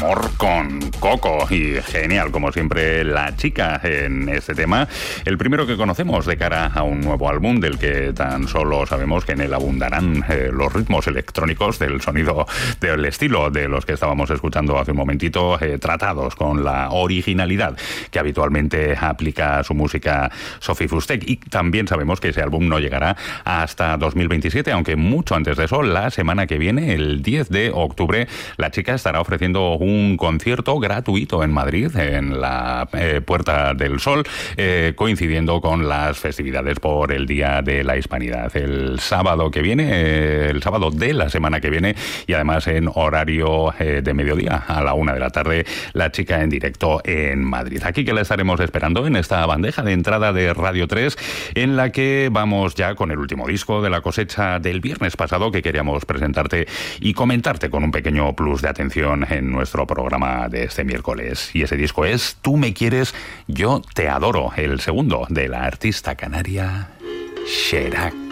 Amor con Coco. Y genial, como siempre, La Chica en este tema. El primero que conocemos de cara a un nuevo álbum del que tan solo sabemos que en él abundarán los ritmos electrónicos del sonido, del estilo de los que estábamos escuchando hace un momentito, tratados con la originalidad que habitualmente aplica a su música Sophie Fustek. Y también sabemos que ese álbum no llegará hasta 2027, aunque mucho antes de eso, la semana que viene, el 10 de octubre, La Chica estará ofreciendo un concierto gratuito en Madrid, en la Puerta del Sol, coincidiendo con las festividades por el Día de la Hispanidad. El sábado que viene, el sábado de la semana que viene, y además en horario de mediodía, a la 1 de la tarde, La Chica en directo en Madrid. Aquí que la estaremos esperando en esta bandeja de entrada de Radio 3, en la que vamos ya con el último disco de la cosecha del viernes pasado que queríamos presentarte y comentarte con un pequeño plus de atención en nuestro programa de este miércoles. Y ese disco es Tú me quieres, yo te adoro, el segundo de la artista canaria Sherak.